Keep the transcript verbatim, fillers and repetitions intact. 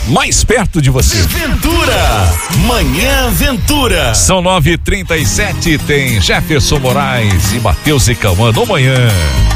mais perto de você. Ventura, Manhã Ventura. São nove e trinta e sete, tem Jefferson Moraes e Matheus e Cauã no Manhã.